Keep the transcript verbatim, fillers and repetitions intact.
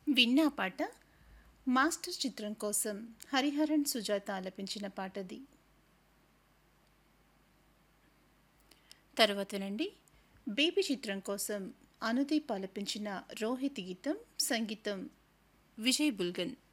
విన్నా పాట మాస్టర్ చిత్రం కోసం హరిహరన్ సుజాత ఆలపించిన పాటది. తర్వాత నుండి బేబీ చిత్రం కోసం అనుదీప్ ఆలపించిన రోహిత్ గీతం, సంగీతం విజయ్ బుల్గన్.